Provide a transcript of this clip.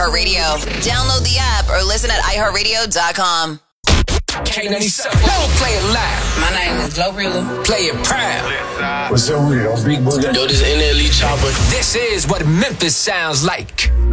Radio. Download the app or listen at iHeartRadio.com. K97. Don't play it loud. My name is Glorilla. Play it proud. What's up with it? On Big Boogie. Yo, this NLE Chopper. This is what Memphis sounds like.